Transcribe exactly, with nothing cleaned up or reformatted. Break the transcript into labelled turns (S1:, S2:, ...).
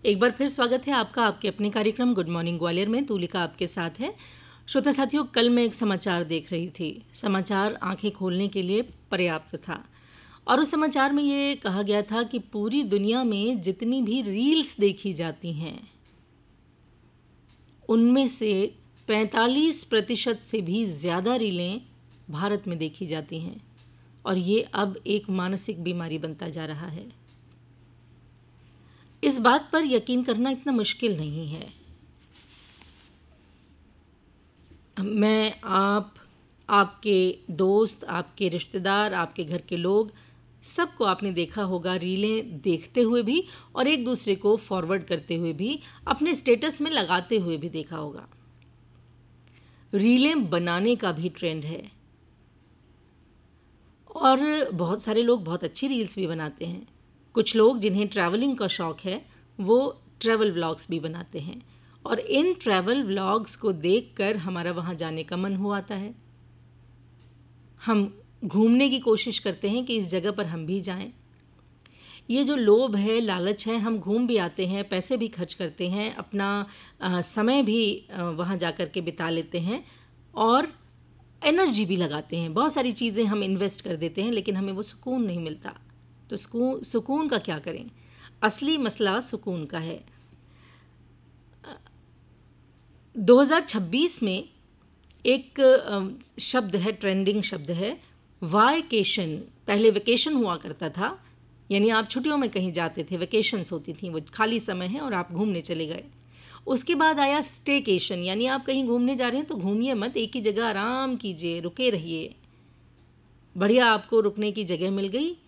S1: एक बार फिर स्वागत है आपका आपके अपने कार्यक्रम गुड मॉर्निंग ग्वालियर में। तुलिका आपके साथ है। श्रोता साथियों, कल मैं एक समाचार देख रही थी। समाचार आंखें खोलने के लिए पर्याप्त था और उस समाचार में ये कहा गया था कि पूरी दुनिया में जितनी भी रील्स देखी जाती हैं उनमें से पैंतालीस प्रतिशत से भी ज़्यादा रीलें भारत में देखी जाती हैं और ये अब एक मानसिक बीमारी बनता जा रहा है। इस बात पर यकीन करना इतना मुश्किल नहीं है। मैं, आप, आपके दोस्त, आपके रिश्तेदार, आपके घर के लोग, सबको आपने देखा होगा रीलें देखते हुए भी और एक दूसरे को फॉरवर्ड करते हुए भी, अपने स्टेटस में लगाते हुए भी देखा होगा। रीलें बनाने का भी ट्रेंड है और बहुत सारे लोग बहुत अच्छी रील्स भी बनाते हैं। कुछ लोग जिन्हें ट्रैवलिंग का शौक़ है वो ट्रैवल व्लॉग्स भी बनाते हैं और इन ट्रैवल व्लॉग्स को देखकर हमारा वहाँ जाने का मन हो आता है। हम घूमने की कोशिश करते हैं कि इस जगह पर हम भी जाएं। ये जो लोभ है, लालच है, हम घूम भी आते हैं, पैसे भी खर्च करते हैं, अपना आ, समय भी आ, वहाँ जाकर के बिता लेते हैं और एनर्जी भी लगाते हैं। बहुत सारी चीज़ें हम इन्वेस्ट कर देते हैं लेकिन हमें वो सुकून नहीं मिलता। तो सुकून सुकून का क्या करें? असली मसला सुकून का है। दो हज़ार छब्बीस में एक शब्द है, ट्रेंडिंग शब्द है, वायकेशन। पहले वेकेशन हुआ करता था, यानी आप छुट्टियों में कहीं जाते थे, वेकेशंस होती थी, वो खाली समय है और आप घूमने चले गए। उसके बाद आया स्टेकेशन, यानी आप कहीं घूमने जा रहे हैं तो घूमिए मत, एक ही जगह आराम कीजिए, रुके रहिए। बढ़िया आपको रुकने की जगह मिल गई,